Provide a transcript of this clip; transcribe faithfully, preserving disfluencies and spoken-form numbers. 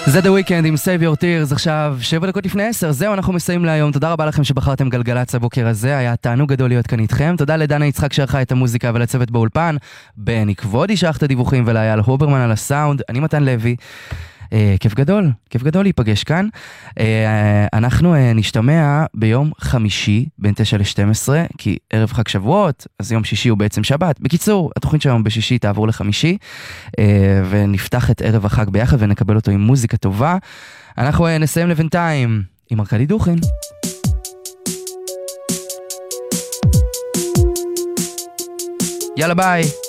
זה The Weeknd עם Save Your Tears, עכשיו שבע דקות לפני עשר, זהו, אנחנו מסיימים להיום. תודה רבה לכם שבחרתם גלגלצ הבוקר הזה, היה תענוג גדול להיות כאן איתכם. תודה לדנה יצחק שערכה את המוזיקה ולצוות באולפן, בני כבודי שערך את הדיווחים ולאייל הוברמן על הסאונד, אני מתן לוי. אה, כיף גדול, כיף גדול להיפגש כאן. אה, אנחנו אה, נשתמע ביום חמישי בין תשע ל-שתים עשרה, כי ערב חג שבועות, אז יום שישי הוא בעצם שבת. בקיצור, התוכנית שהיום בשישי תעבור לחמישי, אה, ונפתח את ערב החג ביחד ונקבל אותו עם מוזיקה טובה. אנחנו אה, נסיים לבינתיים עם ארכדי דוכין. יאללה ביי.